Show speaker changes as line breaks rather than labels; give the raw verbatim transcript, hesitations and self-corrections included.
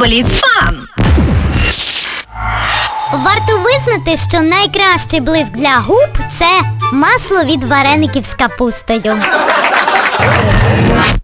Blitz Fun.
Варто визнати, що найкращий блиск для губ – це масло від вареників з капустою.